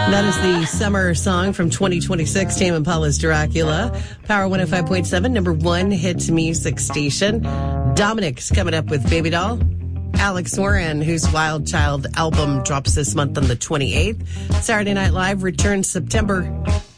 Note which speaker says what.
Speaker 1: That is the summer song from 2026, Tame Impala's Dracula. Power 105.7, number one hit music station. Dominic's coming up with Baby Doll. Alex Warren, whose Wild Child album drops this month on the 28th. Saturday Night Live returns September